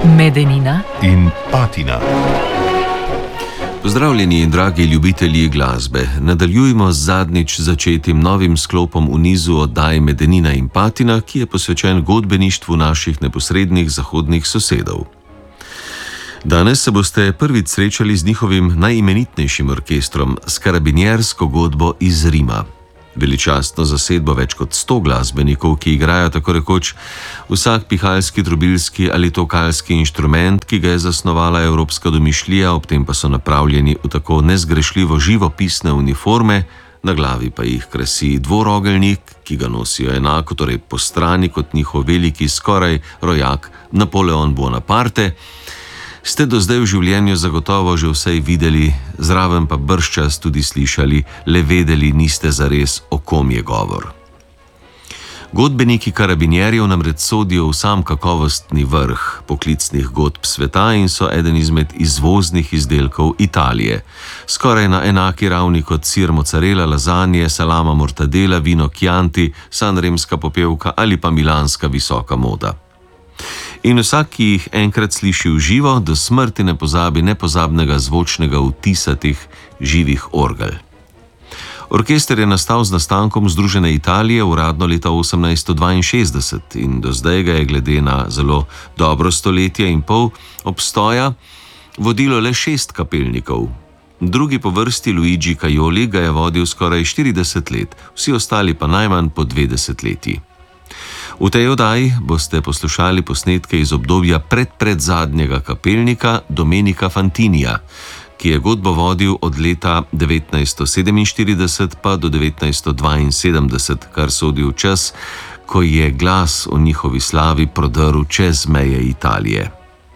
Medenina in Patina. Pozdravljeni, dragi ljubitelji glasbe. Nadaljujemo z zadnjič začetim novim sklopom v nizu oddaj Medenina in Patina, ki je posvečen godbeništvu naših neposrednih zahodnih sosedov. Danes se boste prvič srečali z njihovim najimenitnejšim orkestrom, s karabinjersko godbo iz Rima. Veličastno zasedbo več kot 100 glasbenikov, ki igrajo tako rekoč vsak pihalski, trobilski ali tokalski inštrument, ki ga je zasnovala evropska domišljija, ob tem pa so napravljeni v tako nezgrešljivo živopisne uniforme, na glavi pa jih krasi dvorogeljnik, ki ga nosijo enako, torej po strani kot njihov veliki skoraj rojak Napoleon Bonaparte. Ste do zdaj v življenju zagotovo že vsej videli, zraven pa bržčas tudi slišali, le vedeli niste zares, o kom je govor. Godbeniki karabinjerjev namreč sodijo v sam kakovostni vrh poklicnih godb sveta in so eden izmed izvoznih izdelkov Italije. Skoraj na enaki ravni kot sir mozzarella, lazanje, salama mortadela, vino Chianti, sanremska popevka ali pa milanska visoka moda. In vsak, ki jih enkrat sliši v živo, do smrti ne pozabi nepozabnega zvočnega vtisa teh živih orgel. Orkester je nastal z nastankom Združene Italije uradno leta 1862 in do zdaj ga je glede na zelo dobro stoletje in pol obstoja vodilo le 6 kapelnikov. Drugi po vrsti Luigi Caioli ga je vodil skoraj 40 let, vsi ostali pa najmanj po 20 leti. V tej oddaji boste poslušali posnetke iz obdobja predzadnjega kapelnika Domenica Fantinija, ki je godbo vodil od leta 1947 pa do 1972, kar sodi v čas, ko je glas o njihovi slavi prodrl čez meje Italije.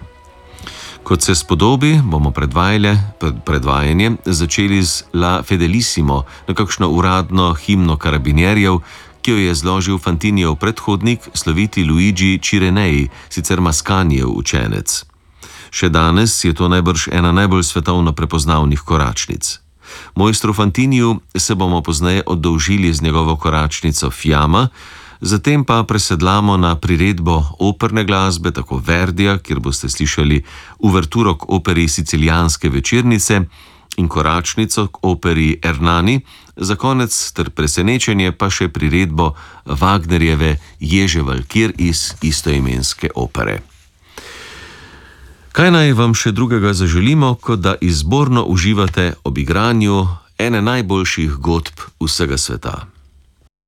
Kot se spodobi, bomo predvajanje začeli z La Fedelissimo, nekakšno uradno himno karabinjerjev, ki jo je zložil Fantinijev predhodnik, sloviti Luigi Cirenei, sicer Mascagnijev učenec. Še danes je to najbrž ena najbolj svetovno prepoznavnih koračnic. Mojstru Fantiniju se bomo pozneje oddolžili z njegovo koračnico Fiamma, zatem pa presedlamo na priredbo operne glasbe, tako Verdija, kjer boste slišali uverturo k operi Sicilijanske večernice, in koračnico k operi Ernani, za konec ter presenečenje pa še priredbo Wagnerjeve Ježe Valkir iz istoimenske opere. Kaj naj vam še drugega zaželimo, kot da izborno uživate ob igranju ene najboljših godb vsega sveta.